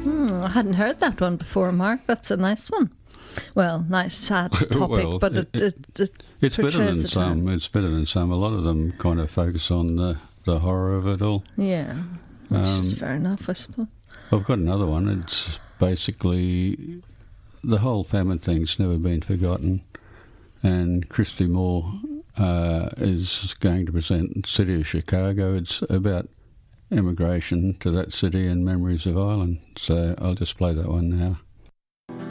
I hadn't heard that one before, Mark. That's a nice one. Well, nice, sad topic, but it's better than some. It's better than some. A lot of them kind of focus on the horror of it all. Yeah, which is fair enough, I suppose. I've got another one. It's basically the whole famine thing's never been forgotten, and Christy Moore is going to present City of Chicago. It's about emigration to that city and memories of Ireland. So I'll just play that one now.